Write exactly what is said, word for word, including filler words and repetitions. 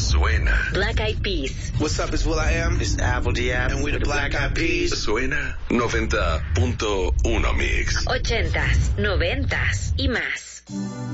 Suena. Black Eyed Peas. What's up, it's Will I Am. It's Apple D A, and we're the Black Eyed Peas. Suena noventa punto uno Mix. Ochentas, noventas y más.